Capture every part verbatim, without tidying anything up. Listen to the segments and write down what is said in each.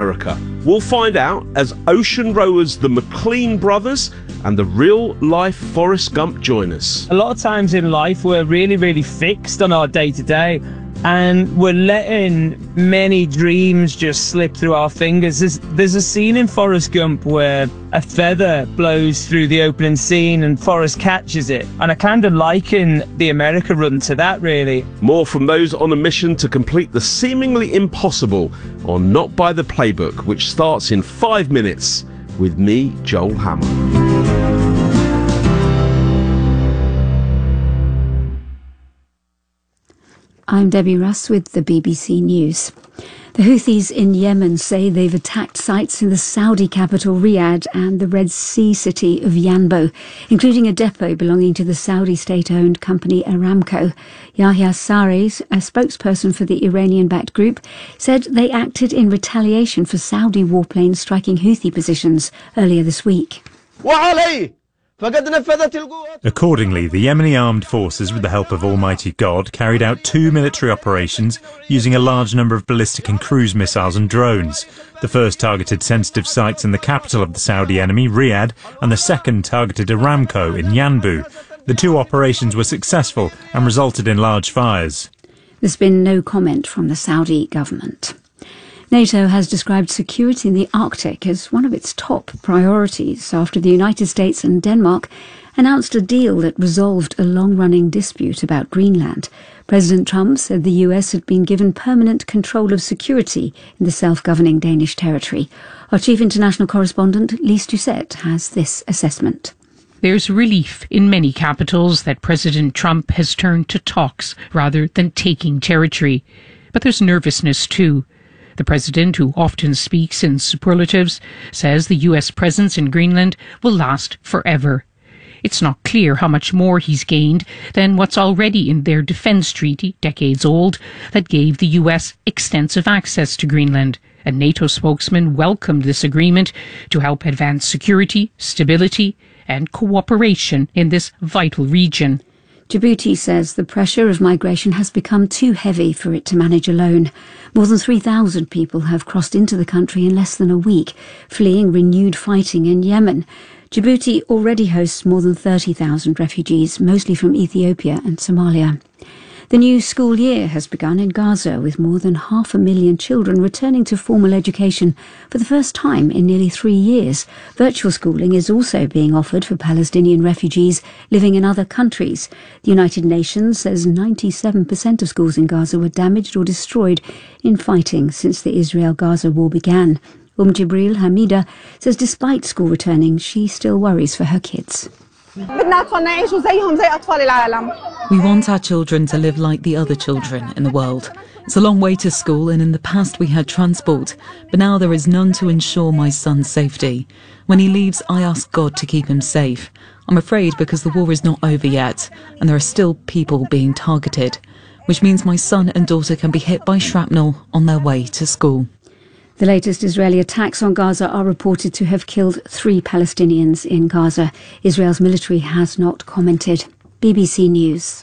America? We'll find out as ocean rowers the McLean brothers and the real-life Forrest Gump join us. A lot of times in life we're really, really fixed on our day-to-day, and we're letting many dreams just slip through our fingers. There's, there's a scene in Forrest Gump where a feather blows through the opening scene and Forrest catches it. And I kind of liken the America run to that, really. More from those on a mission to complete the seemingly impossible on Not By the Playbook, which starts in five minutes with me, Joel Hammer. I'm Debbie Russ with the B B C News. The Houthis in Yemen say they've attacked sites in the Saudi capital Riyadh and the Red Sea city of Yanbu, including a depot belonging to the Saudi state-owned company Aramco. Yahya Saree, a spokesperson for the Iranian-backed group, said they acted in retaliation for Saudi warplanes striking Houthi positions earlier this week. Accordingly, the Yemeni armed forces, with the help of Almighty God, carried out two military operations using a large number of ballistic and cruise missiles and drones. The first targeted sensitive sites in the capital of the Saudi enemy, Riyadh, and the second targeted Aramco in Yanbu. The two operations were successful and resulted in large fires. There's been no comment from the Saudi government. NATO has described security in the Arctic as one of its top priorities after the United States and Denmark announced a deal that resolved a long-running dispute about Greenland. President Trump said the U S had been given permanent control of security in the self-governing Danish territory. Our chief international correspondent, Lise Doucette, has this assessment. There's relief in many capitals that President Trump has turned to talks rather than taking territory. But there's nervousness too. The president, who often speaks in superlatives, says the U S presence in Greenland will last forever. It's not clear how much more he's gained than what's already in their defence treaty, decades old, that gave the U S extensive access to Greenland. A NATO spokesman welcomed this agreement to help advance security, stability, and cooperation in this vital region. Djibouti says the pressure of migration has become too heavy for it to manage alone. More than three thousand people have crossed into the country in less than a week, fleeing renewed fighting in Yemen. Djibouti already hosts more than thirty thousand refugees, mostly from Ethiopia and Somalia. The new school year has begun in Gaza, with more than half a million children returning to formal education for the first time in nearly three years. Virtual schooling is also being offered for Palestinian refugees living in other countries. The United Nations says ninety-seven percent of schools in Gaza were damaged or destroyed in fighting since the Israel-Gaza war began. Umm Jibril Hamida says despite school returning, she still worries for her kids. We want our children to live like the other children in the world. It's a long way to school, and in the past we had transport, but now there is none to ensure my son's safety. When he leaves, I ask God to keep him safe. I'm afraid because the war is not over yet, and there are still people being targeted, which means my son and daughter can be hit by shrapnel on their way to school. The latest Israeli attacks on Gaza are reported to have killed three Palestinians in Gaza. Israel's military has not commented. B B C News.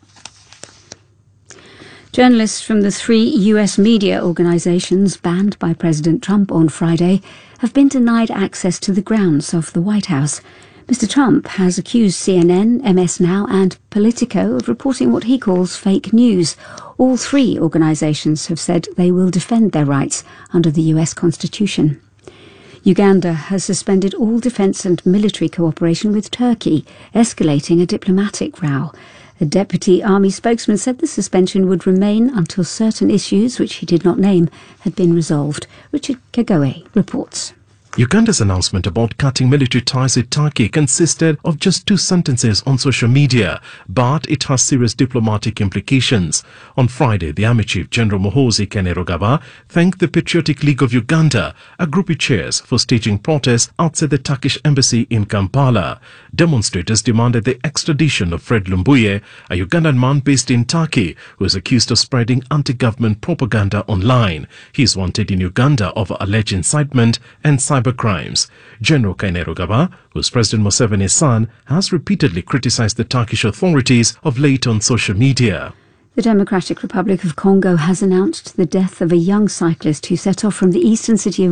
Journalists from the three U S media organisations banned by President Trump on Friday have been denied access to the grounds of the White House. Mister Trump has accused C N N, M S Now and Politico of reporting what he calls fake news. All three organisations have said they will defend their rights under the U S Constitution. Uganda has suspended all defence and military cooperation with Turkey, escalating a diplomatic row. A deputy army spokesman said the suspension would remain until certain issues, which he did not name, had been resolved. Richard Kagoe reports. Uganda's announcement about cutting military ties with Turkey consisted of just two sentences on social media, but it has serious diplomatic implications. On Friday, the Army Chief General Muhoozi Kainerugaba thanked the Patriotic League of Uganda, a group he chairs, for staging protests outside the Turkish embassy in Kampala. Demonstrators demanded the extradition of Fred Lumbuye, a Ugandan man based in Turkey who is accused of spreading anti-government propaganda online. He is wanted in Uganda of alleged incitement and cyber crimes. General Kainerugaba, who is President Museveni's son, has repeatedly criticized the Turkish authorities of late on social media. The Democratic Republic of Congo has announced the death of a young cyclist who set off from the eastern city of